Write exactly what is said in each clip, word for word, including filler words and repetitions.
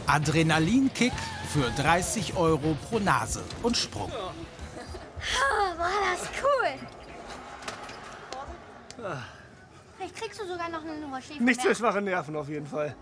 Adrenalinkick für dreißig Euro pro Nase und Sprung. Oh, war das cool. Vielleicht kriegst du sogar noch eine Nummer Schäfer. Nicht für schwache Nerven auf jeden Fall.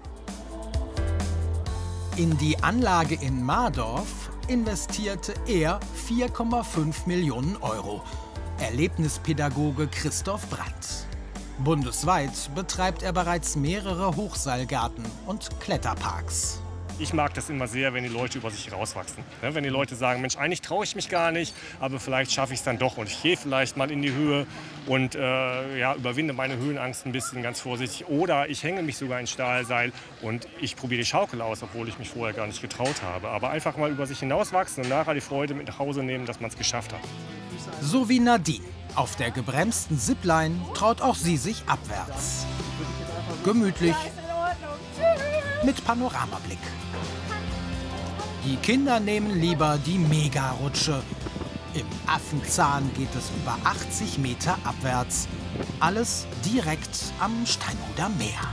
In die Anlage in Mardorf investierte er vier Komma fünf Millionen Euro. Erlebnispädagoge Christoph Brandt. Bundesweit betreibt er bereits mehrere Hochseilgärten und Kletterparks. Ich mag das immer sehr, wenn die Leute über sich rauswachsen. Ja, wenn die Leute sagen, Mensch, eigentlich traue ich mich gar nicht, aber vielleicht schaffe ich es dann doch und ich gehe vielleicht mal in die Höhe und äh, ja, überwinde meine Höhenangst ein bisschen ganz vorsichtig. Oder ich hänge mich sogar ins Stahlseil und ich probiere die Schaukel aus, obwohl ich mich vorher gar nicht getraut habe. Aber einfach mal über sich hinauswachsen und nachher die Freude mit nach Hause nehmen, dass man es geschafft hat. So wie Nadine. Auf der gebremsten Zipline traut auch sie sich abwärts. Gemütlich, mit Panoramablick. Die Kinder nehmen lieber die Mega-Rutsche. Im Affenzahn geht es über achtzig Meter abwärts. Alles direkt am Steinhuder Meer.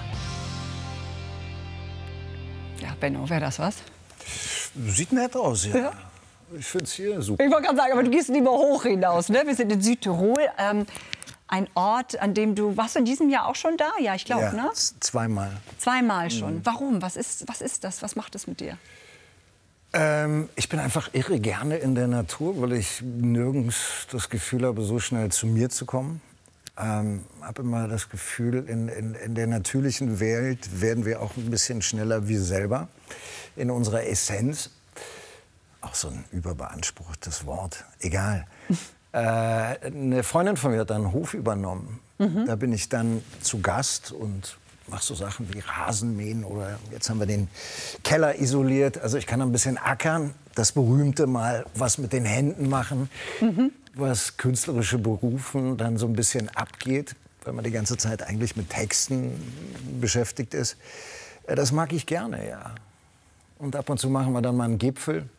Ja, Benno, wäre das was? Sieht nett aus, ja. ja. Ich finde es hier super. Ich wollte gerade sagen, aber du gehst lieber hoch hinaus, ne? Wir sind in Südtirol. Ähm, ein Ort, an dem du... Warst du in diesem Jahr auch schon da? Ja, ich glaube, ja, ne? zweimal. Zweimal schon. Mhm. Warum? Was ist, was ist das? Was macht es mit dir? Ähm, ich bin einfach irre gerne in der Natur, weil ich nirgends das Gefühl habe, so schnell zu mir zu kommen. Ich ähm, habe immer das Gefühl, in, in, in der natürlichen Welt werden wir auch ein bisschen schneller wie selber in unserer Essenz. Auch so ein überbeanspruchtes Wort. Egal. äh, eine Freundin von mir hat einen Hof übernommen. Mhm. Da bin ich dann zu Gast und mache so Sachen wie Rasenmähen oder jetzt haben wir den Keller isoliert. Also ich kann ein bisschen ackern, das berühmte Mal was mit den Händen machen, mhm. was künstlerische Berufen dann so ein bisschen abgeht, weil man die ganze Zeit eigentlich mit Texten beschäftigt ist. Das mag ich gerne, ja. Und ab und zu machen wir dann mal einen Gipfel.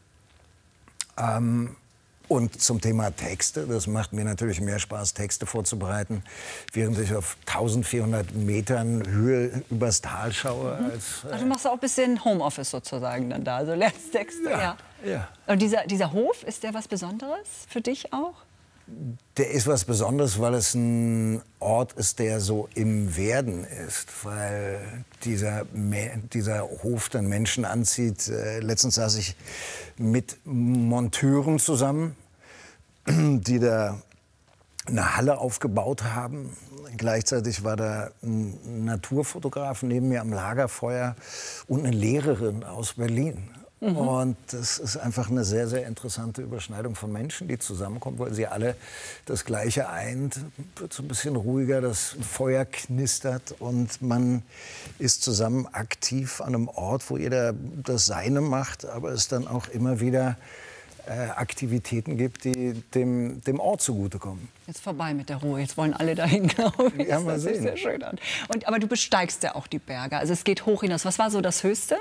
Ähm, und zum Thema Texte, das macht mir natürlich mehr Spaß, Texte vorzubereiten, während ich auf eintausendvierhundert Metern Höhe übers Tal schaue. Mhm. Als, äh also du machst auch ein bisschen Homeoffice sozusagen dann da, also lernst Texte. Ja, ja. ja. Und dieser, dieser Hof, ist der was Besonderes für dich auch? Der ist was Besonderes, weil es ein Ort ist, der so im Werden ist, weil dieser, dieser Hof dann Menschen anzieht. Äh, letztens saß ich mit Monteuren zusammen, die da eine Halle aufgebaut haben. Gleichzeitig war da ein Naturfotograf neben mir am Lagerfeuer und eine Lehrerin aus Berlin. Mhm. Und das ist einfach eine sehr, sehr interessante Überschneidung von Menschen, die zusammenkommen, weil sie alle das Gleiche eint. Wird so ein bisschen ruhiger, das Feuer knistert und man ist zusammen aktiv an einem Ort, wo jeder das Seine macht, aber es dann auch immer wieder äh, Aktivitäten gibt, die dem, dem Ort zugutekommen. Jetzt vorbei mit der Ruhe, jetzt wollen alle dahin, glaube ich. Ja, mal das sehen. Sieht sehr schön an. Und, aber du besteigst ja auch die Berge, also es geht hoch hinaus. Was war so das Höchste?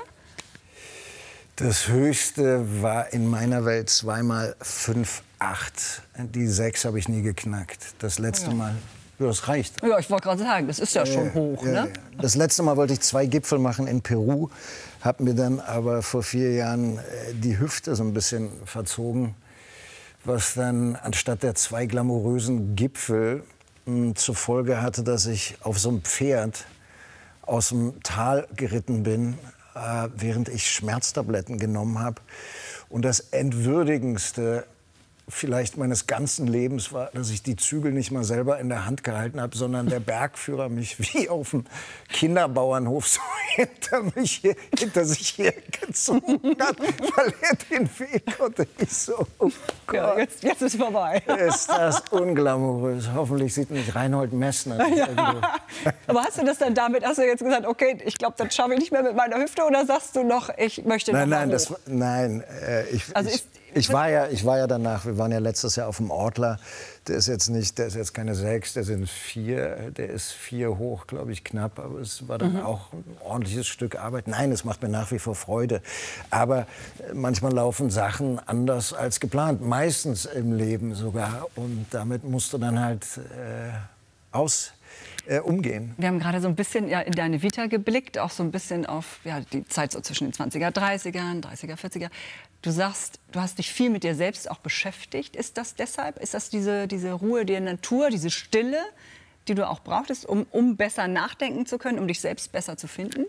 Das Höchste war in meiner Welt zweimal fünf Komma acht. Die sechs habe ich nie geknackt. Das letzte ja. Mal, ja, das reicht. Ja, ich wollte gerade sagen, das ist ja, ja schon hoch. Ja, ne? ja. Das letzte Mal wollte ich zwei Gipfel machen in Peru, habe mir dann aber vor vier Jahren die Hüfte so ein bisschen verzogen, was dann anstatt der zwei glamourösen Gipfel mh, zur Folge hatte, dass ich auf so einem Pferd aus dem Tal geritten bin, Äh, während ich Schmerztabletten genommen habe. Und das Entwürdigendste vielleicht meines ganzen Lebens war, dass ich die Zügel nicht mal selber in der Hand gehalten habe, sondern der Bergführer mich wie auf dem Kinderbauernhof so hinter, mich hier, hinter sich hergezogen hat, weil er den Weg konnte. Ich so, oh Gott. Ja, jetzt, jetzt ist vorbei. Ist das unglamourös. Hoffentlich sieht mich Reinhold Messner. Ja. Aber hast du das dann damit, hast du jetzt gesagt, okay, ich glaube, das schaffe ich nicht mehr mit meiner Hüfte, oder sagst du noch, ich möchte noch Nein, nein, mal das, nein, äh, ich, also ich, ist, ich war ja, ich war ja danach. Wir waren ja letztes Jahr auf dem Ortler. Der ist jetzt nicht, der ist jetzt keine sechs, der sind vier, der ist vier hoch, glaube ich, knapp. Aber es war dann mhm. auch ein ordentliches Stück Arbeit. Nein, es macht mir nach wie vor Freude. Aber manchmal laufen Sachen anders als geplant. Meistens im Leben sogar. Und damit musst du dann halt äh, aus äh, umgehen. Wir haben gerade so ein bisschen ja, in deine Vita geblickt, auch so ein bisschen auf ja, die Zeit so zwischen den zwanziger, dreißigern, dreißiger, vierziger. Du sagst, du hast dich viel mit dir selbst auch beschäftigt. Ist das deshalb? Ist das diese, diese Ruhe der Natur, diese Stille, die du auch brauchtest, um, um besser nachdenken zu können, um dich selbst besser zu finden?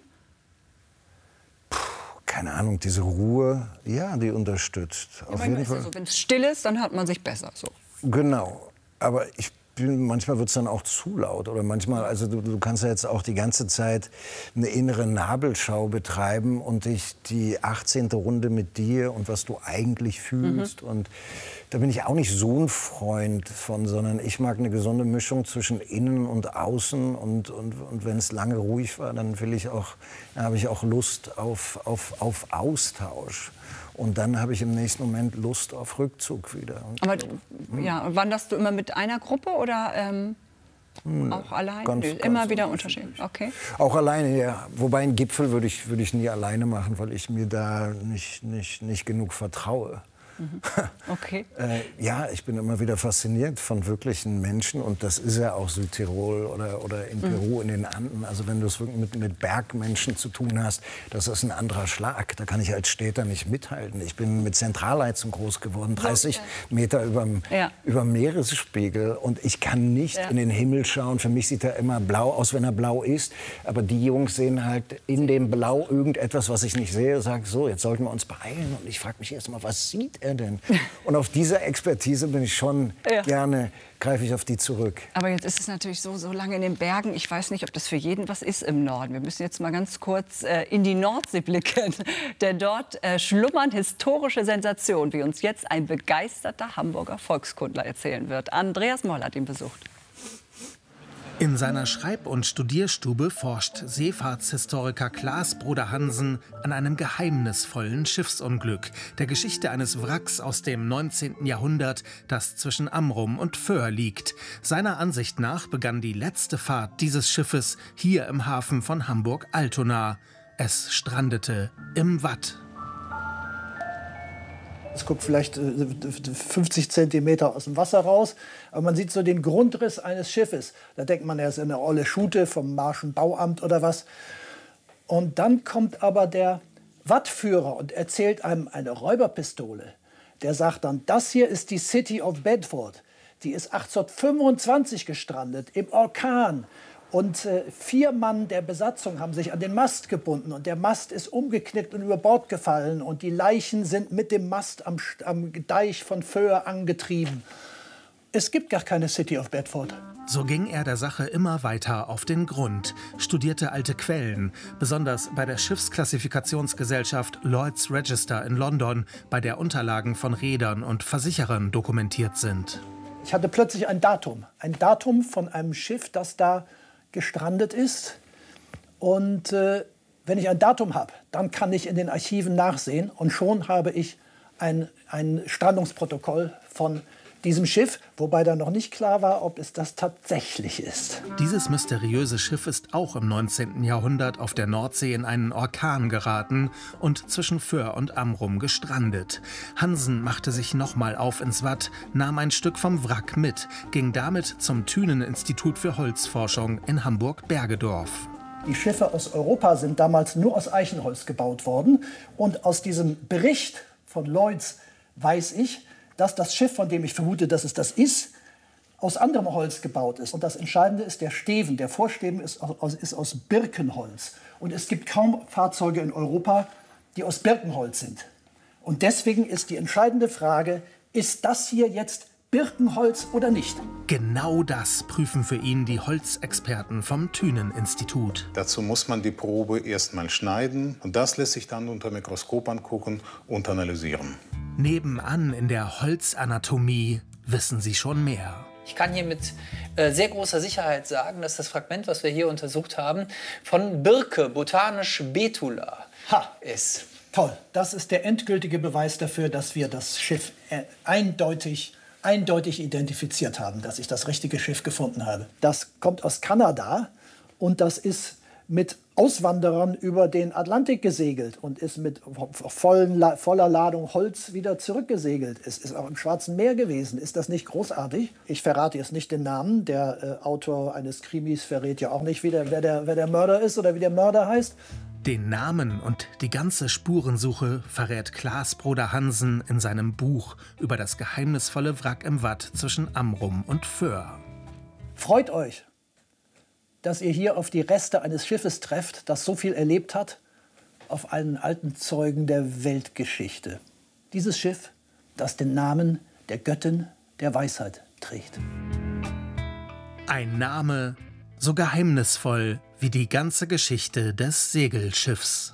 Puh, keine Ahnung, diese Ruhe, ja, die unterstützt. Ja, auf jeden Fall. So, wenn es still ist, dann hört man sich besser. So. Genau, aber ich bin, manchmal wird es dann auch zu laut. Oder manchmal, also du, du kannst ja jetzt auch die ganze Zeit eine innere Nabelschau betreiben und dich die achtzehnte Runde mit dir und was du eigentlich fühlst. Mhm. Und da bin ich auch nicht so ein Freund von, sondern ich mag eine gesunde Mischung zwischen innen und außen. Und, und, und wenn es lange ruhig war, dann will ich auch, dann habe ich auch Lust auf, auf, auf Austausch. Und dann habe ich im nächsten Moment Lust auf Rückzug wieder. Aber ja, wanderst du immer mit einer Gruppe oder ähm, hm, auch allein? Ganz, Nö, ganz immer wieder unterschiedlich. Okay. Auch alleine, ja. Wobei einen Gipfel würde ich, würde ich nie alleine machen, weil ich mir da nicht, nicht, nicht genug vertraue. Mhm. Okay. äh, ja, ich bin immer wieder fasziniert von wirklichen Menschen und das ist ja auch Südtirol oder, oder in Peru, mhm. in den Anden. Also wenn du es wirklich mit, mit Bergmenschen zu tun hast, das ist ein anderer Schlag. Da kann ich als Städter nicht mithalten. Ich bin mit Zentralheizung groß geworden, dreißig Meter überm, ja. über Meeresspiegel und ich kann nicht ja. in den Himmel schauen. Für mich sieht er immer blau aus, wenn er blau ist. Aber die Jungs sehen halt in dem Blau irgendetwas, was ich nicht sehe. Sag so, jetzt sollten wir uns beeilen. Und ich frage mich erst mal, was sieht er denn? Und auf diese Expertise bin ich schon ja. gerne, greife ich auf die zurück. Aber jetzt ist es natürlich so, so lange in den Bergen. Ich weiß nicht, ob das für jeden was ist im Norden. Wir müssen jetzt mal ganz kurz äh, in die Nordsee blicken. Denn dort äh, schlummern historische Sensationen, wie uns jetzt ein begeisterter Hamburger Volkskundler erzählen wird. Andreas Moll hat ihn besucht. In seiner Schreib- und Studierstube forscht Seefahrtshistoriker Klaas Bruder Hansen an einem geheimnisvollen Schiffsunglück, der Geschichte eines Wracks aus dem neunzehnten Jahrhundert, das zwischen Amrum und Föhr liegt. Seiner Ansicht nach begann die letzte Fahrt dieses Schiffes hier im Hafen von Hamburg-Altona. Es strandete im Watt. Es guckt vielleicht fünfzig Zentimeter aus dem Wasser raus, aber man sieht so den Grundriss eines Schiffes. Da denkt man, er ist eine olle Schute vom Marschen Bauamt oder was. Und dann kommt aber der Wattführer und erzählt einem eine Räuberpistole. Der sagt dann, das hier ist die City of Bedford. Die ist achtzehnhundertfünfundzwanzig gestrandet, im Orkan. Und äh, vier Mann der Besatzung haben sich an den Mast gebunden. Und der Mast ist umgeknickt und über Bord gefallen. Und die Leichen sind mit dem Mast am, am Deich von Föhr angetrieben. Es gibt gar keine City of Bedford. So ging er der Sache immer weiter auf den Grund, studierte alte Quellen, besonders bei der Schiffsklassifikationsgesellschaft Lloyd's Register in London, bei der Unterlagen von Reedern und Versicherern dokumentiert sind. Ich hatte plötzlich ein Datum, ein Datum von einem Schiff, das da gestrandet ist. Und äh, wenn ich ein Datum habe, dann kann ich in den Archiven nachsehen. Und schon habe ich ein, ein Strandungsprotokoll von diesem Schiff, wobei da noch nicht klar war, ob es das tatsächlich ist. Dieses mysteriöse Schiff ist auch im neunzehnten Jahrhundert auf der Nordsee in einen Orkan geraten und zwischen Föhr und Amrum gestrandet. Hansen machte sich nochmal auf ins Watt, nahm ein Stück vom Wrack mit, ging damit zum Thünen-Institut für Holzforschung in Hamburg-Bergedorf. Die Schiffe aus Europa sind damals nur aus Eichenholz gebaut worden. Und aus diesem Bericht von Lloyd's weiß ich, dass das Schiff, von dem ich vermute, dass es das ist, aus anderem Holz gebaut ist. Und das Entscheidende ist der Steven. Der Vorsteven ist aus, ist aus Birkenholz. Und es gibt kaum Fahrzeuge in Europa, die aus Birkenholz sind. Und deswegen ist die entscheidende Frage, ist das hier jetzt Birkenholz oder nicht? Genau das prüfen für ihn die Holzexperten vom Thünen-Institut. Dazu muss man die Probe erst mal schneiden. Und das lässt sich dann unter Mikroskop angucken und analysieren. Nebenan in der Holzanatomie wissen sie schon mehr. Ich kann hier mit äh, sehr großer Sicherheit sagen, dass das Fragment, was wir hier untersucht haben, von Birke, botanisch Betula, ha. ist. Toll, das ist der endgültige Beweis dafür, dass wir das Schiff äh, eindeutig, eindeutig identifiziert haben, dass ich das richtige Schiff gefunden habe. Das kommt aus Kanada und das ist mit Auswanderern über den Atlantik gesegelt und ist mit vollen, voller Ladung Holz wieder zurückgesegelt. Es ist auch im Schwarzen Meer gewesen. Ist das nicht großartig? Ich verrate jetzt nicht den Namen. Der äh, Autor eines Krimis verrät ja auch nicht, wie der, wer, der, wer der Mörder ist oder wie der Mörder heißt. Den Namen und die ganze Spurensuche verrät Klaas Broder Hansen in seinem Buch über das geheimnisvolle Wrack im Watt zwischen Amrum und Föhr. Freut euch, dass ihr hier auf die Reste eines Schiffes trefft, das so viel erlebt hat, auf einen alten Zeugen der Weltgeschichte. Dieses Schiff, das den Namen der Göttin der Weisheit trägt. Ein Name so geheimnisvoll wie die ganze Geschichte des Segelschiffs.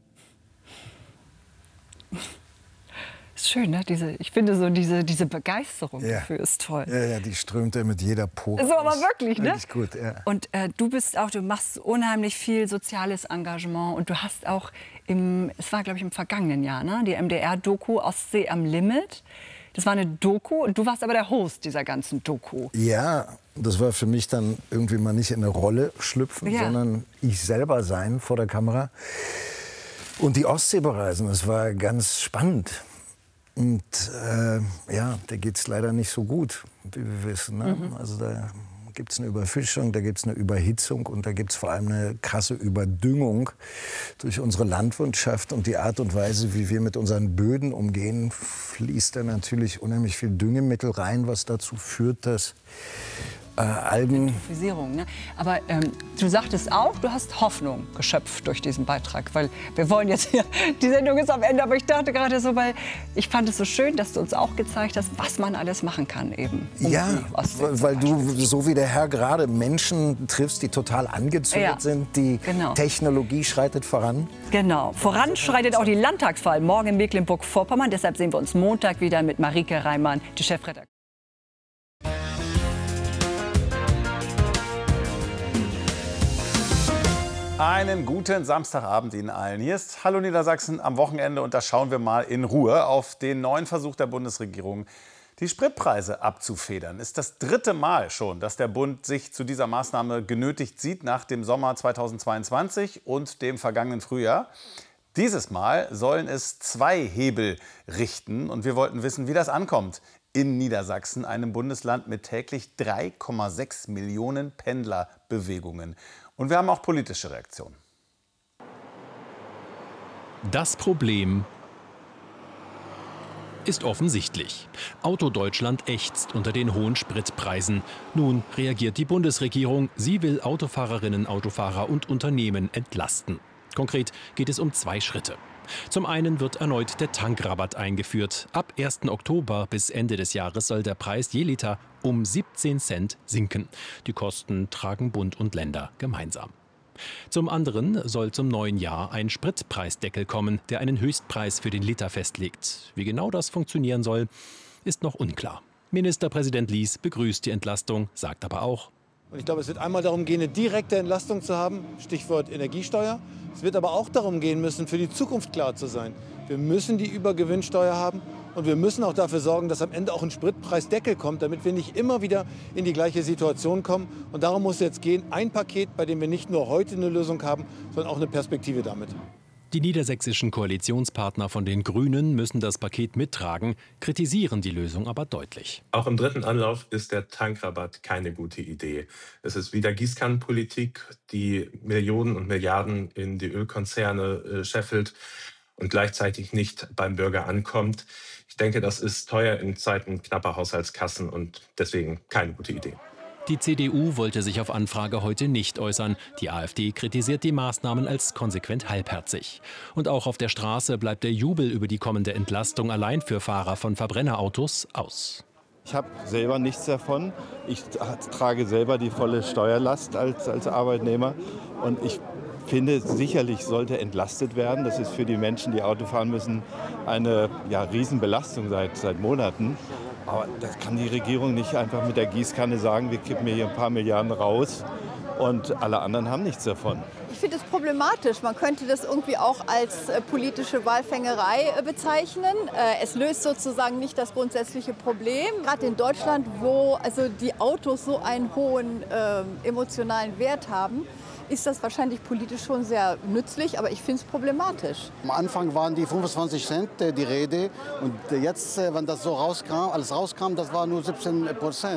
Ist schön, ne? Diese, ich finde so diese, diese Begeisterung ja. dafür ist toll. Ja, ja, die strömte mit jeder Pore. So, aber wirklich, ne? Wirklich gut, ja. Und äh, du bist auch, du machst unheimlich viel soziales Engagement und du hast auch im, es war glaube ich im vergangenen Jahr, ne? Die M D R-Doku Ostsee am Limit. Das war eine Doku und du warst aber der Host dieser ganzen Doku. Ja, das war für mich dann irgendwie mal nicht in eine Rolle schlüpfen, ja. sondern ich selber sein vor der Kamera. Und die Ostsee bereisen, das war ganz spannend. Und äh, ja, da geht es leider nicht so gut, wie wir wissen. Ne? Mhm. Also da gibt es eine Überfischung, da gibt es eine Überhitzung und da gibt es vor allem eine krasse Überdüngung durch unsere Landwirtschaft. Und die Art und Weise, wie wir mit unseren Böden umgehen, fließt da natürlich unheimlich viel Düngemittel rein, was dazu führt, dass äh, Algen... Ne? Aber ähm, du sagtest auch, du hast Hoffnung geschöpft durch diesen Beitrag. Weil wir wollen jetzt hier, die Sendung ist am Ende, aber ich dachte gerade so, weil ich fand es so schön, dass du uns auch gezeigt hast, was man alles machen kann eben. Um ja, weil du, so wie der Herr gerade, Menschen triffst, die total angezündet ja, sind. Die genau. Technologie schreitet voran. Genau, voran schreitet auch die Landtagswahl morgen in Mecklenburg-Vorpommern. Deshalb sehen wir uns Montag wieder mit Marike Reimann, die Chefredakteurin. Einen guten Samstagabend Ihnen allen. Hier ist Hallo Niedersachsen am Wochenende und da schauen wir mal in Ruhe auf den neuen Versuch der Bundesregierung, die Spritpreise abzufedern. Ist das dritte Mal schon, dass der Bund sich zu dieser Maßnahme genötigt sieht nach dem Sommer zweitausendzweiundzwanzig und dem vergangenen Frühjahr. Dieses Mal sollen es zwei Hebel richten und wir wollten wissen, wie das ankommt in Niedersachsen, einem Bundesland mit täglich drei Komma sechs Millionen Pendlerbewegungen. Und wir haben auch politische Reaktionen. Das Problem ist offensichtlich. Autodeutschland ächzt unter den hohen Spritpreisen. Nun reagiert die Bundesregierung. Sie will Autofahrerinnen, Autofahrer und Unternehmen entlasten. Konkret geht es um zwei Schritte. Zum einen wird erneut der Tankrabatt eingeführt. Ab ersten Oktober bis Ende des Jahres soll der Preis je Liter um siebzehn Cent sinken. Die Kosten tragen Bund und Länder gemeinsam. Zum anderen soll zum neuen Jahr ein Spritpreisdeckel kommen, der einen Höchstpreis für den Liter festlegt. Wie genau das funktionieren soll, ist noch unklar. Ministerpräsident Lies begrüßt die Entlastung, sagt aber auch: Und ich glaube, es wird einmal darum gehen, eine direkte Entlastung zu haben, Stichwort Energiesteuer. Es wird aber auch darum gehen müssen, für die Zukunft klar zu sein. Wir müssen die Übergewinnsteuer haben und wir müssen auch dafür sorgen, dass am Ende auch ein Spritpreisdeckel kommt, damit wir nicht immer wieder in die gleiche Situation kommen. Und darum muss es jetzt gehen, ein Paket, bei dem wir nicht nur heute eine Lösung haben, sondern auch eine Perspektive damit. Die niedersächsischen Koalitionspartner von den Grünen müssen das Paket mittragen, kritisieren die Lösung aber deutlich. Auch im dritten Anlauf ist der Tankrabatt keine gute Idee. Es ist wieder Gießkannenpolitik, die Millionen und Milliarden in die Ölkonzerne äh, scheffelt und gleichzeitig nicht beim Bürger ankommt. Ich denke, das ist teuer in Zeiten knapper Haushaltskassen und deswegen keine gute Idee. Die C D U wollte sich auf Anfrage heute nicht äußern. Die AfD kritisiert die Maßnahmen als konsequent halbherzig. Und auch auf der Straße bleibt der Jubel über die kommende Entlastung allein für Fahrer von Verbrennerautos aus. Ich habe selber nichts davon. Ich trage selber die volle Steuerlast als, als Arbeitnehmer. Und ich finde, sicherlich sollte entlastet werden. Das ist für die Menschen, die Auto fahren müssen, eine ja, Riesenbelastung seit, seit Monaten. Aber das kann die Regierung nicht einfach mit der Gießkanne sagen, wir kippen hier ein paar Milliarden raus und alle anderen haben nichts davon. Ich finde es problematisch. Man könnte das irgendwie auch als äh, politische Walfängerei äh, bezeichnen. Äh, es löst sozusagen nicht das grundsätzliche Problem. Gerade in Deutschland, wo also die Autos so einen hohen äh, emotionalen Wert haben, ist das wahrscheinlich politisch schon sehr nützlich, aber ich finde es problematisch. Am Anfang waren die fünfundzwanzig Cent die Rede und jetzt, wenn das so rauskam, alles rauskam, das war nur siebzehn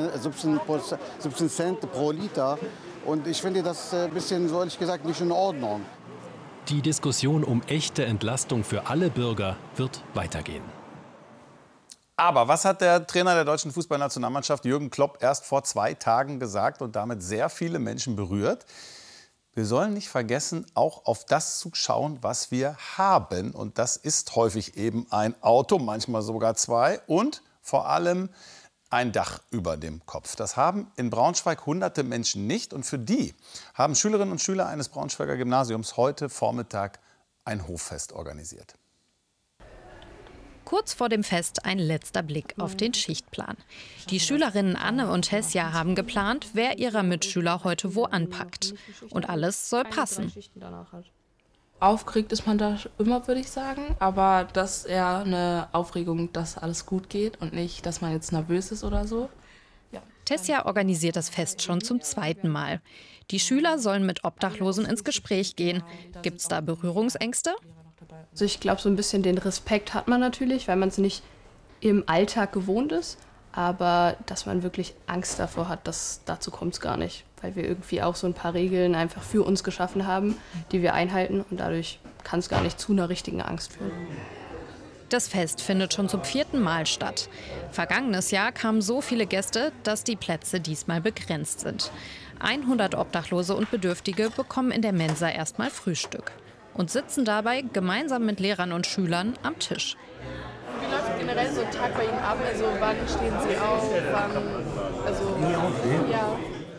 Cent pro Liter. Und ich finde das ein bisschen, so ehrlich gesagt, nicht in Ordnung. Die Diskussion um echte Entlastung für alle Bürger wird weitergehen. Aber was hat der Trainer der deutschen Fußballnationalmannschaft Jürgen Klopp erst vor zwei Tagen gesagt und damit sehr viele Menschen berührt? Wir sollen nicht vergessen, auch auf das zu schauen, was wir haben. Und das ist häufig eben ein Auto, manchmal sogar zwei und vor allem ein Dach über dem Kopf. Das haben in Braunschweig hunderte Menschen nicht. Und für die haben Schülerinnen und Schüler eines Braunschweiger Gymnasiums heute Vormittag ein Hoffest organisiert. Kurz vor dem Fest ein letzter Blick auf den Schichtplan. Die Schülerinnen Anne und Tessia haben geplant, wer ihrer Mitschüler heute wo anpackt. Und alles soll passen. Aufgeregt ist man da immer, würde ich sagen. Aber das ist eher eine Aufregung, dass alles gut geht und nicht, dass man jetzt nervös ist oder so. Ja. Tessia organisiert das Fest schon zum zweiten Mal. Die Schüler sollen mit Obdachlosen ins Gespräch gehen. Gibt es da Berührungsängste? Also ich glaube, so ein bisschen den Respekt hat man natürlich, weil man es nicht im Alltag gewohnt ist. Aber dass man wirklich Angst davor hat, das, dazu kommt es gar nicht. Weil wir irgendwie auch so ein paar Regeln einfach für uns geschaffen haben, die wir einhalten. Und dadurch kann es gar nicht zu einer richtigen Angst führen. Das Fest findet schon zum vierten Mal statt. Vergangenes Jahr kamen so viele Gäste, dass die Plätze diesmal begrenzt sind. hundert Obdachlose und Bedürftige bekommen in der Mensa erstmal Frühstück und sitzen dabei gemeinsam mit Lehrern und Schülern am Tisch. Wie läuft generell so ein Tag bei Ihnen ab? Also wann stehen Sie auf? Wann, also, ja.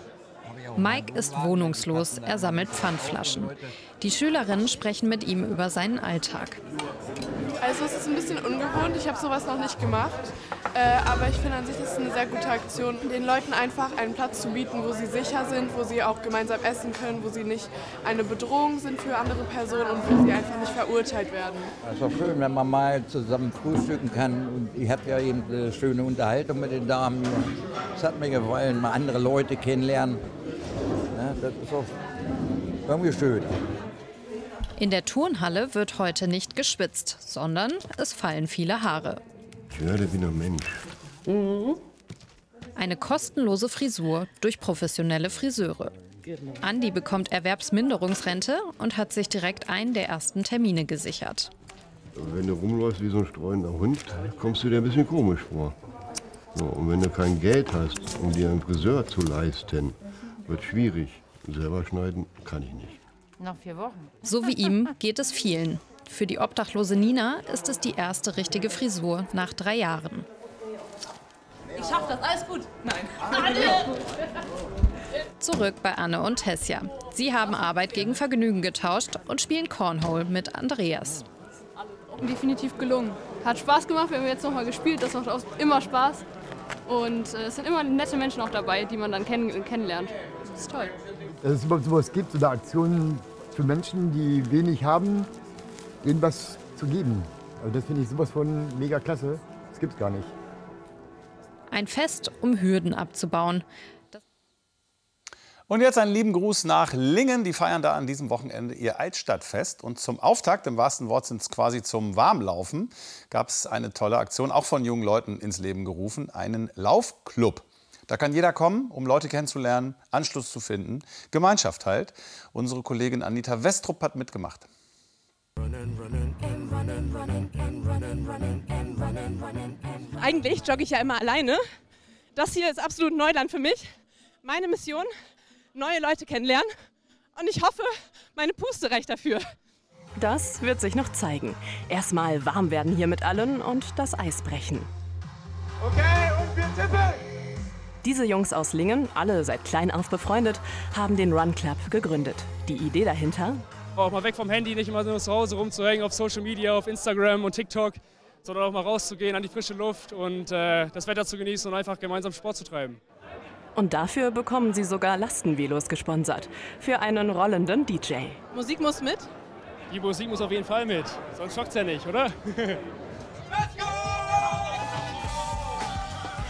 Mike ist wohnungslos, er sammelt Pfandflaschen. Die Schülerinnen sprechen mit ihm über seinen Alltag. Also es ist ein bisschen ungewohnt, ich habe sowas noch nicht gemacht. Äh, aber ich finde an sich ist es eine sehr gute Aktion, den Leuten einfach einen Platz zu bieten, wo sie sicher sind, wo sie auch gemeinsam essen können, wo sie nicht eine Bedrohung sind für andere Personen und wo sie einfach nicht verurteilt werden. Es ist doch schön, wenn man mal zusammen frühstücken kann. Und ich habe ja eben eine schöne Unterhaltung mit den Damen hier. Es hat mir gefallen, mal andere Leute kennenlernen. Ja, das ist auch irgendwie schön. In der Turnhalle wird heute nicht geschwitzt, sondern es fallen viele Haare. Ich werde wie ein Mensch. Mhm. Eine kostenlose Frisur durch professionelle Friseure. Andi bekommt Erwerbsminderungsrente und hat sich direkt einen der ersten Termine gesichert. Wenn du rumläufst wie so ein streunender Hund, kommst du dir ein bisschen komisch vor. So, und wenn du kein Geld hast, um dir einen Friseur zu leisten, wird schwierig. Selber schneiden kann ich nicht. Noch vier Wochen. So wie ihm geht es vielen. Für die obdachlose Nina ist es die erste richtige Frisur nach drei Jahren. Ich schaff das, alles gut. Nein. Zurück bei Anne und Tessia. Sie haben Arbeit gegen Vergnügen getauscht und spielen Cornhole mit Andreas. Definitiv gelungen. Hat Spaß gemacht, wir haben jetzt noch mal gespielt, das macht auch immer Spaß. Und äh, es sind immer nette Menschen auch dabei, die man dann kenn kennenlernt. Das ist toll. Dass es überhaupt sowas gibt, so eine Aktion für Menschen, die wenig haben, denen was zu geben. Also das finde ich sowas von mega klasse. Das gibt's gar nicht. Ein Fest, um Hürden abzubauen. Und jetzt einen lieben Gruß nach Lingen. Die feiern da an diesem Wochenende ihr Altstadtfest. Und zum Auftakt, im wahrsten Wort sind es quasi zum Warmlaufen, gab es eine tolle Aktion, auch von jungen Leuten ins Leben gerufen, einen Laufclub. Da kann jeder kommen, um Leute kennenzulernen, Anschluss zu finden, Gemeinschaft halt. Unsere Kollegin Anita Westrup hat mitgemacht. Eigentlich jogge ich ja immer alleine. Das hier ist absolut Neuland für mich. Meine Mission, neue Leute kennenlernen. Und ich hoffe, meine Puste reicht dafür. Das wird sich noch zeigen. Erstmal warm werden hier mit allen und das Eis brechen. Okay, und wir tippen! Diese Jungs aus Lingen, alle seit klein auf befreundet, haben den Run Club gegründet. Die Idee dahinter? Auch mal weg vom Handy, nicht immer nur zu Hause rumzuhängen auf Social Media, auf Instagram und TikTok, sondern auch mal rauszugehen an die frische Luft und äh, das Wetter zu genießen und einfach gemeinsam Sport zu treiben. Und dafür bekommen sie sogar Lastenvelos gesponsert. Für einen rollenden D J. Musik muss mit? Die Musik muss auf jeden Fall mit, sonst schockt's ja nicht, oder?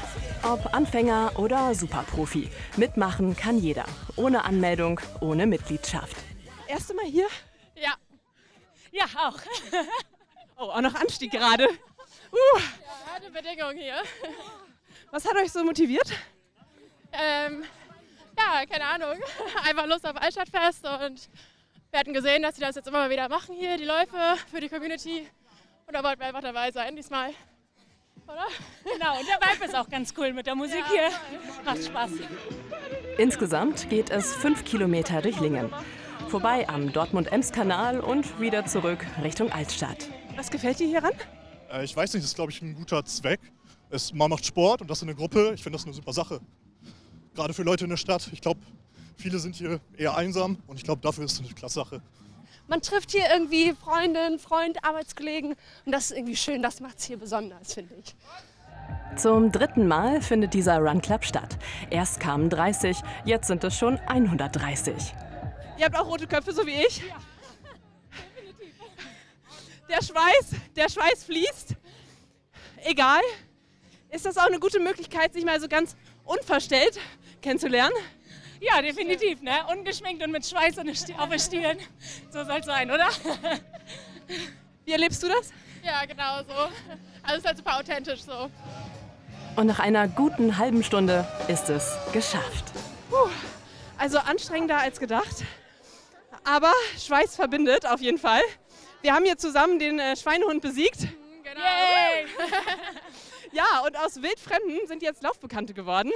Ob Anfänger oder Superprofi. Mitmachen kann jeder. Ohne Anmeldung, ohne Mitgliedschaft. Erste Mal hier? Ja. Ja, auch. Oh, auch noch Anstieg gerade. Uh. Ja, harte Bedingung hier. Was hat euch so motiviert? Ähm, ja, keine Ahnung. Einfach Lust auf Altstadtfest und wir hatten gesehen, dass sie das jetzt immer mal wieder machen hier, die Läufe für die Community. Und da wollten wir einfach dabei sein diesmal. Oder? Genau, und der Vibe ist auch ganz cool mit der Musik ja, hier. Macht Spaß. Insgesamt geht es fünf Kilometer durch Lingen. Vorbei am Dortmund-Ems-Kanal und wieder zurück Richtung Altstadt. Was gefällt dir hieran? Äh, ich weiß nicht, das ist, glaube ich, ein guter Zweck. Es, man macht Sport und das in der Gruppe. Ich finde das eine super Sache. Gerade für Leute in der Stadt. Ich glaube, viele sind hier eher einsam und ich glaube, dafür ist es eine klasse Sache. Man trifft hier irgendwie Freundinnen, Freund, Arbeitskollegen und das ist irgendwie schön. Das macht es hier besonders, finde ich. Zum dritten Mal findet dieser Run Club statt. Erst kamen dreißig, jetzt sind es schon hundertdreißig. Ihr habt auch rote Köpfe, so wie ich? Ja, definitiv. Der Schweiß, der Schweiß fließt. Egal. Ist das auch eine gute Möglichkeit, sich mal so ganz unverstellt kennenzulernen? Ja, definitiv. Ne? Ungeschminkt und mit Schweiß auf der Stirn. So soll es sein, oder? Wie erlebst du das? Ja, genau so. Also es ist halt super authentisch so. Und nach einer guten halben Stunde ist es geschafft. Puh, also anstrengender als gedacht. Aber Schweiß verbindet auf jeden Fall. Wir haben hier zusammen den äh, Schweinehund besiegt. Genau. Yay! Ja, und aus Wildfremden sind jetzt Laufbekannte geworden.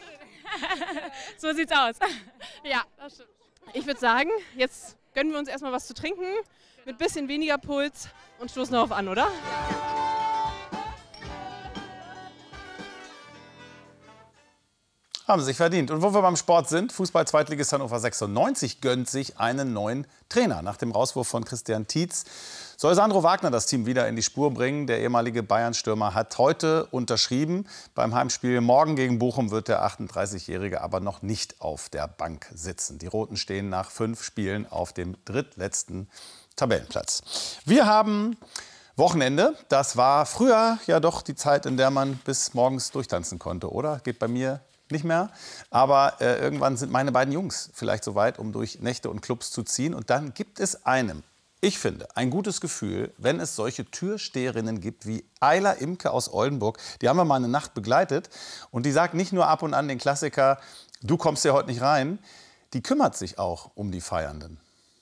So sieht's aus. Ja, das stimmt. Ich würde sagen, jetzt gönnen wir uns erstmal was zu trinken, mit bisschen weniger Puls und stoßen darauf an, oder? Haben sich verdient. Und wo wir beim Sport sind, Fußball-Zweitligist Hannover sechsundneunzig gönnt sich einen neuen Trainer. Nach dem Rauswurf von Christian Tietz soll Sandro Wagner das Team wieder in die Spur bringen. Der ehemalige Bayern-Stürmer hat heute unterschrieben. Beim Heimspiel morgen gegen Bochum wird der achtunddreißigjährige aber noch nicht auf der Bank sitzen. Die Roten stehen nach fünf Spielen auf dem drittletzten Tabellenplatz. Wir haben Wochenende. Das war früher ja doch die Zeit, in der man bis morgens durchtanzen konnte, oder? Geht bei mir nicht mehr. Aber äh, irgendwann sind meine beiden Jungs vielleicht so weit, um durch Nächte und Clubs zu ziehen. Und dann gibt es einem, ich finde, ein gutes Gefühl, wenn es solche Türsteherinnen gibt wie Ayla Imke aus Oldenburg. Die haben wir mal eine Nacht begleitet. Und die sagt nicht nur ab und an den Klassiker, du kommst ja heute nicht rein. Die kümmert sich auch um die Feiernden.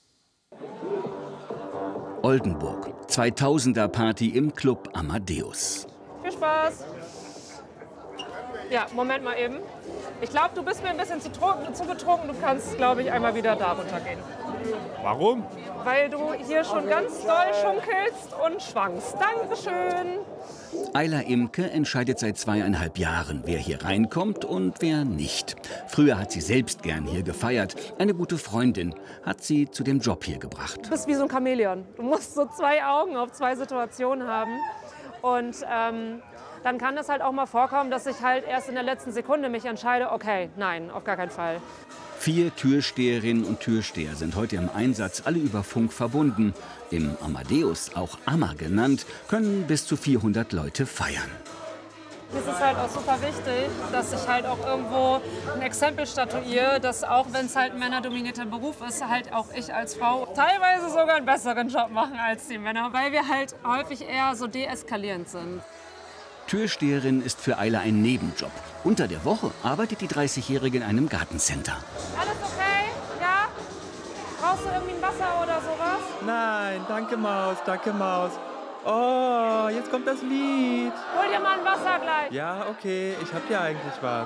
Oldenburg, zweitausender-Party im Club Amadeus. Viel Spaß! Ja, Moment mal eben. Ich glaube, du bist mir ein bisschen zu, zu betrunken. Du kannst, glaube ich, einmal wieder da runtergehen. Warum? Weil du hier schon ganz doll schunkelst und schwankst. Dankeschön. Ayla Imke entscheidet seit zweieinhalb Jahren, wer hier reinkommt und wer nicht. Früher hat sie selbst gern hier gefeiert. Eine gute Freundin hat sie zu dem Job hier gebracht. Du bist wie so ein Chamäleon. Du musst so zwei Augen auf zwei Situationen haben. Und ähm, dann kann es halt auch mal vorkommen, dass ich halt erst in der letzten Sekunde mich entscheide, okay, nein, auf gar keinen Fall. Vier Türsteherinnen und Türsteher sind heute im Einsatz, alle über Funk verbunden. Im Amadeus, auch Amma genannt, können bis zu vierhundert Leute feiern. Es ist halt auch super wichtig, dass ich halt auch irgendwo ein Exempel statuiere, dass auch wenn es halt ein männerdominierter Beruf ist, halt auch ich als Frau teilweise sogar einen besseren Job machen als die Männer, weil wir halt häufig eher so deeskalierend sind. Türsteherin ist für Ayla ein Nebenjob. Unter der Woche arbeitet die dreißigjährige in einem Gartencenter. Alles okay? Ja? Brauchst du irgendwie ein Wasser oder sowas? Nein, danke Maus, danke Maus. Oh, jetzt kommt das Lied. Hol dir mal ein Wasser gleich. Ja, okay, ich hab ja eigentlich was.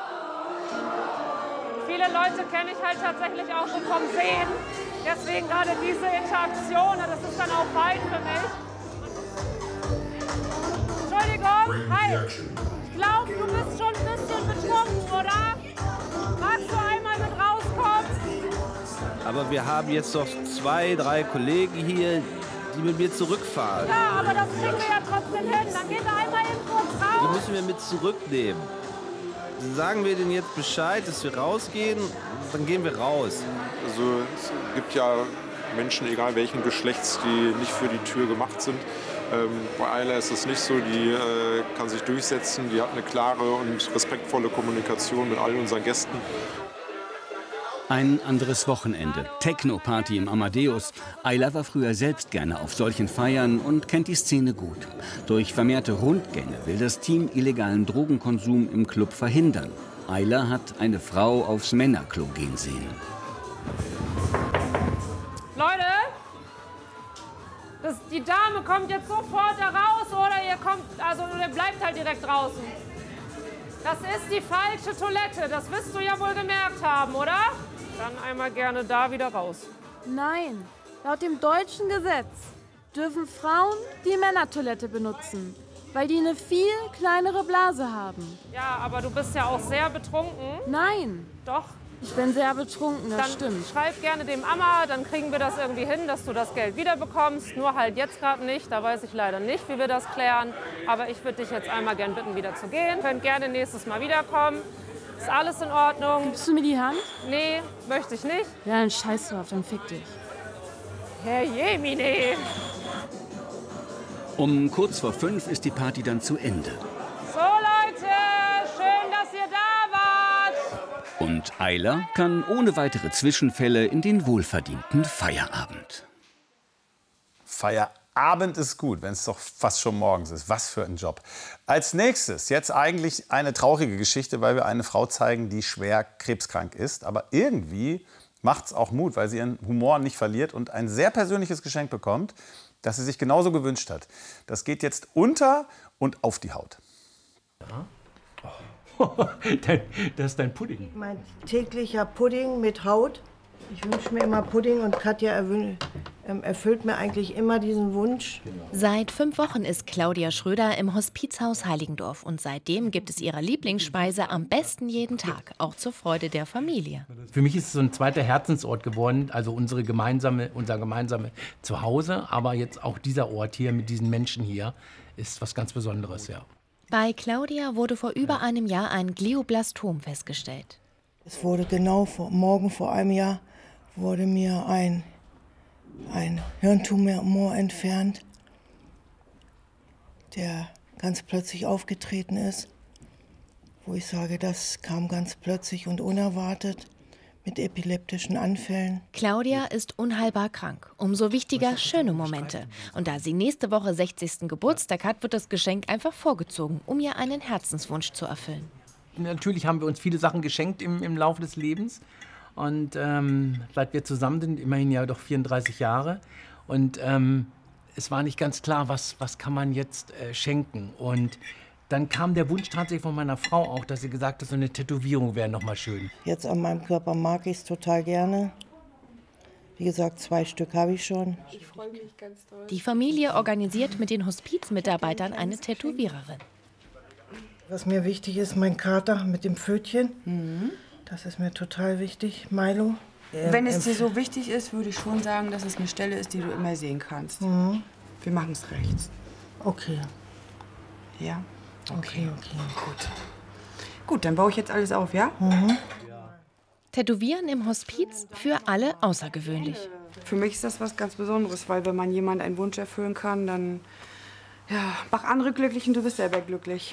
Viele Leute kenne ich halt tatsächlich auch schon vom Sehen. Deswegen gerade diese Interaktion, das ist dann auch fein für mich. Entschuldigung, hi. Ich glaube, du bist schon ein bisschen betrunken, oder? Magst du einmal mit rauskommen? Aber wir haben jetzt doch zwei, drei Kollegen hier, die mit mir zurückfahren. Ja, aber das kriegen wir ja trotzdem hin. Dann geht er einmal eben kurz raus. Die müssen wir mit zurücknehmen. Sagen wir denen jetzt Bescheid, dass wir rausgehen, dann gehen wir raus. Also es gibt ja Menschen, egal welchen Geschlechts, die nicht für die Tür gemacht sind. Ähm, bei Ayla ist es nicht so, die äh, kann sich durchsetzen, die hat eine klare und respektvolle Kommunikation mit allen unseren Gästen. Ein anderes Wochenende. Techno-Party im Amadeus. Ayla war früher selbst gerne auf solchen Feiern und kennt die Szene gut. Durch vermehrte Rundgänge will das Team illegalen Drogenkonsum im Club verhindern. Ayla hat eine Frau aufs Männerklo gehen sehen. Leute, das, die Dame kommt jetzt sofort da raus oder ihr kommt, also ihr bleibt halt direkt draußen. Das ist die falsche Toilette, das wirst du ja wohl gemerkt haben, oder? Dann einmal gerne da wieder raus. Nein, laut dem deutschen Gesetz dürfen Frauen die Männertoilette benutzen, weil die eine viel kleinere Blase haben. Ja, aber du bist ja auch sehr betrunken. Nein. Doch. Ich bin sehr betrunken, das Dann stimmt. schreib gerne dem Amma, dann kriegen wir das irgendwie hin, dass du das Geld wiederbekommst. Nur halt jetzt gerade nicht, da weiß ich leider nicht, wie wir das klären. Aber ich würde dich jetzt einmal gern bitten, wieder zu gehen. Könnt gerne nächstes Mal wiederkommen. Ist alles in Ordnung. Gibst du mir die Hand? Nee, möchte ich nicht. Ja, dann scheiß drauf, dann fick dich. Herr Jemine. Um kurz vor fünf ist die Party dann zu Ende. So Leute, schön, dass ihr da wart. Und Ayla kann ohne weitere Zwischenfälle in den wohlverdienten Feierabend. Feierabend ist gut, wenn es doch fast schon morgens ist. Was für ein Job. Als nächstes jetzt eigentlich eine traurige Geschichte, weil wir eine Frau zeigen, die schwer krebskrank ist. Aber irgendwie macht es auch Mut, weil sie ihren Humor nicht verliert und ein sehr persönliches Geschenk bekommt, das sie sich genauso gewünscht hat. Das geht jetzt unter und auf die Haut. Das ist dein Pudding. Mein täglicher Pudding mit Haut. Ich wünsche mir immer Pudding und Katja erfüllt mir eigentlich immer diesen Wunsch. Seit fünf Wochen ist Claudia Schröder im Hospizhaus Heiligendorf und seitdem gibt es ihre Lieblingsspeise am besten jeden Tag, auch zur Freude der Familie. Für mich ist es so ein zweiter Herzensort geworden, also unsere gemeinsame, unser gemeinsames Zuhause, aber jetzt auch dieser Ort hier mit diesen Menschen hier ist was ganz Besonderes, ja. Bei Claudia wurde vor über einem Jahr ein Glioblastom festgestellt. Es wurde genau vor, morgen vor einem Jahr wurde mir ein, ein Hirntumor entfernt, der ganz plötzlich aufgetreten ist, wo ich sage, das kam ganz plötzlich und unerwartet mit epileptischen Anfällen. Claudia ist unheilbar krank. Umso wichtiger schöne Momente. Und da sie nächste Woche sechzigsten Geburtstag hat, wird das Geschenk einfach vorgezogen, um ihr einen Herzenswunsch zu erfüllen. Natürlich haben wir uns viele Sachen geschenkt im, im Laufe des Lebens. Und ähm, seit wir zusammen sind, immerhin ja doch vierunddreißig Jahre. Und ähm, es war nicht ganz klar, was, was kann man jetzt äh, schenken. Und dann kam der Wunsch tatsächlich von meiner Frau auch, dass sie gesagt hat, so eine Tätowierung wäre noch mal schön. Jetzt an meinem Körper mag ich es total gerne. Wie gesagt, zwei Stück habe ich schon. Ich freue mich ganz doll. Die Familie organisiert mit den Hospizmitarbeitern eine Tätowiererin. Was mir wichtig ist, mein Kater mit dem Pfötchen. Mhm. Das ist mir total wichtig, Milo. Wenn es dir so wichtig ist, würde ich schon sagen, dass es eine Stelle ist, die du immer sehen kannst. Mhm. Wir machen es rechts. Okay. Ja? Okay, okay. Gut. Gut, dann baue ich jetzt alles auf, ja? Mhm. Tätowieren im Hospiz für alle außergewöhnlich. Für mich ist das was ganz Besonderes, weil wenn man jemand einen Wunsch erfüllen kann, dann ja, mach andere glücklich und du bist selber glücklich.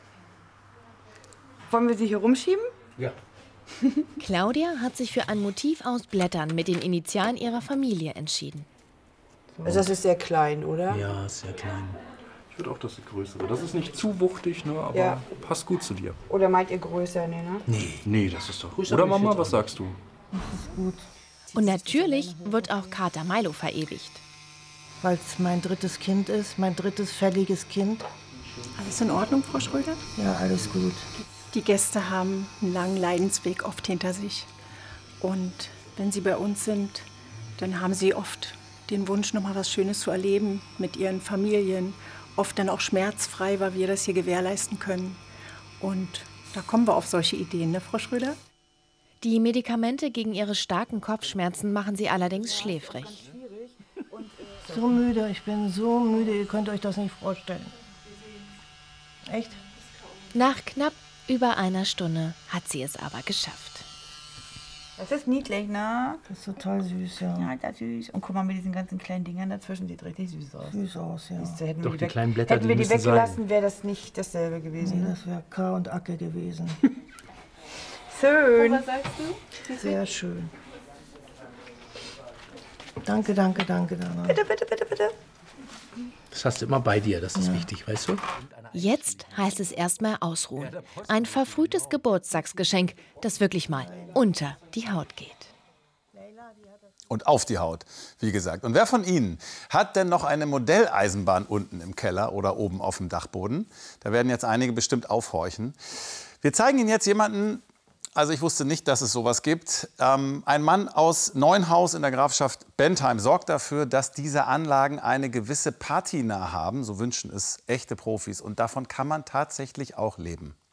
Wollen wir sie hier rumschieben? Ja. Claudia hat sich für ein Motiv aus Blättern mit den Initialen ihrer Familie entschieden. Also das ist sehr klein, oder? Ja, sehr klein. Ich würde auch das größere. Das ist nicht zu wuchtig, ne, aber Ja. passt gut zu dir. Oder meint ihr größer, ne? ne? Nee, nee, das ist doch Größer Oder will ich Mama, jetzt was auch sagst du? Das ist gut. Und natürlich wird auch Kater Milo verewigt. Weil es mein drittes Kind ist, mein drittes fälliges Kind. Alles in Ordnung, Frau Schröder? Ja, alles gut. Die Gäste haben einen langen Leidensweg oft hinter sich. Und wenn sie bei uns sind, dann haben sie oft den Wunsch, noch mal was Schönes zu erleben mit ihren Familien. Oft dann auch schmerzfrei, weil wir das hier gewährleisten können. Und da kommen wir auf solche Ideen, ne, Frau Schröder? Die Medikamente gegen ihre starken Kopfschmerzen machen sie allerdings schläfrig. So müde, ich bin so müde, ihr könnt euch das nicht vorstellen. Echt? Nach knapp über einer Stunde hat sie es aber geschafft. Das ist niedlich, ne? Das ist total süß, ja. Ja, das ist süß. Und guck mal, mit diesen ganzen kleinen Dingern dazwischen, sieht richtig süß aus. Süß aus, ja. Siehst du, hätten Doch, wir die weg- kleinen Blätter, hätten wir die die müssen weggelassen, wäre das nicht dasselbe gewesen. Nee, Ne? das wäre K und Acke gewesen. Schön. Was sagst du? Sehr schön. Danke, danke, danke, Dana. Bitte, bitte, bitte, bitte. Das hast du immer bei dir, das ist wichtig, weißt du? Jetzt heißt es erstmal ausruhen. Ein verfrühtes Geburtstagsgeschenk, das wirklich mal unter die Haut geht. Und auf die Haut, wie gesagt. Und wer von Ihnen hat denn noch eine Modelleisenbahn unten im Keller oder oben auf dem Dachboden? Da werden jetzt einige bestimmt aufhorchen. Wir zeigen Ihnen jetzt jemanden, also ich wusste nicht, dass es sowas gibt. Ähm, ein Mann aus Neuenhaus in der Grafschaft Bentheim sorgt dafür, dass diese Anlagen eine gewisse Patina haben. So wünschen es echte Profis. Und davon kann man tatsächlich auch leben.